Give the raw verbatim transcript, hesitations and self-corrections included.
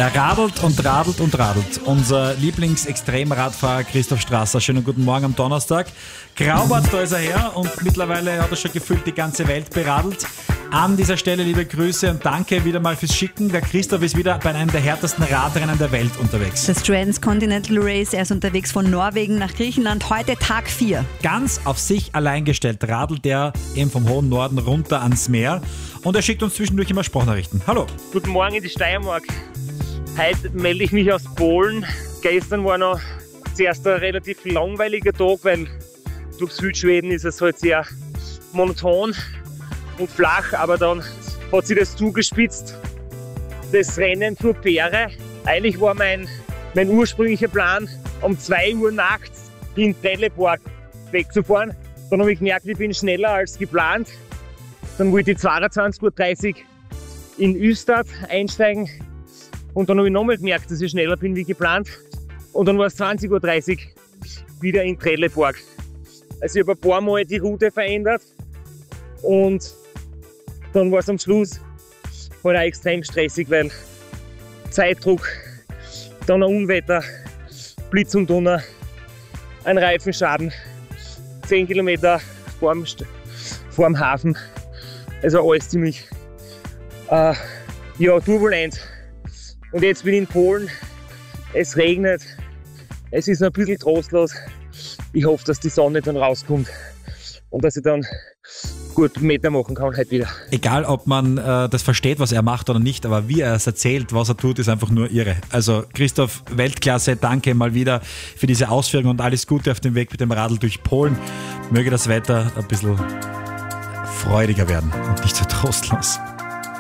Er radelt und radelt und radelt. Unser Lieblingsextremradfahrer Christoph Strasser. Schönen guten Morgen am Donnerstag. Graubart, da ist er her und mittlerweile hat er schon gefühlt die ganze Welt beradelt. An dieser Stelle liebe Grüße und danke wieder mal fürs Schicken. Der Christoph ist wieder bei einem der härtesten Radrennen der Welt unterwegs. Das Transcontinental Race, er ist unterwegs von Norwegen nach Griechenland, heute Tag vier. Ganz auf sich allein gestellt radelt er eben vom hohen Norden runter ans Meer und er schickt uns zwischendurch immer Sprachnachrichten. Hallo. Guten Morgen in die Steiermark. Heute melde ich mich aus Polen. Gestern war noch zuerst ein relativ langweiliger Tag, weil durch Südschweden ist es halt sehr monoton und flach, aber dann hat sich das zugespitzt. Das Rennen zur Fähre. Eigentlich war mein, mein ursprünglicher Plan, um zwei Uhr nachts in Trelleborg wegzufahren. Dann habe ich gemerkt, ich bin schneller als geplant. Dann wollte ich zweiundzwanzig Uhr dreißig in Ystad einsteigen. Und dann habe ich nochmal gemerkt, dass ich schneller bin wie geplant. Und dann war es zwanzig Uhr dreißig wieder in Trelleborg. Also ich habe ein paar Mal die Route verändert. Und dann war es am Schluss halt auch extrem stressig, weil Zeitdruck, dann ein Unwetter, Blitz und Donner, ein Reifenschaden, zehn Kilometer vorm, vorm Hafen. Also alles ziemlich äh, ja, turbulent. Und jetzt bin ich in Polen, es regnet, es ist noch ein bisschen trostlos. Ich hoffe, dass die Sonne dann rauskommt und dass ich dann gut Meter machen kann heute wieder. Egal, ob man äh, das versteht, was er macht oder nicht, aber wie er es erzählt, was er tut, ist einfach nur irre. Also Christoph, Weltklasse, danke mal wieder für diese Ausführung und alles Gute auf dem Weg mit dem Radl durch Polen. Möge das Wetter ein bisschen freudiger werden und nicht so trostlos.